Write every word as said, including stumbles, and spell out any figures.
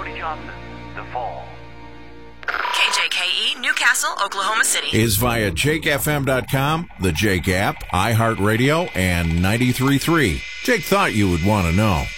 Cody Johnson, The Fall. K J K E, Newcastle, Oklahoma City. Is via Jake F M dot com, the Jake app, iHeartRadio, and ninety-three point three. Jake thought you would want to know.